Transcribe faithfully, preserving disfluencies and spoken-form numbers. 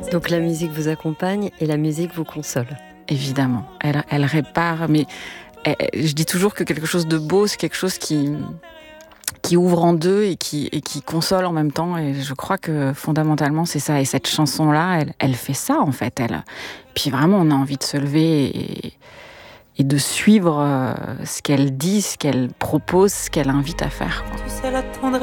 Donc la musique vous accompagne et la musique vous console. Évidemment, elle, elle répare, mais elle, je dis toujours que quelque chose de beau, c'est quelque chose qui, qui ouvre en deux et qui, et qui console en même temps. Et je crois que fondamentalement, c'est ça. Et cette chanson-là, elle, elle fait ça, en fait. Elle. Puis vraiment, on a envie de se lever et, et de suivre ce qu'elle dit, ce qu'elle propose, ce qu'elle invite à faire, quoi. Tu sais, la tendresse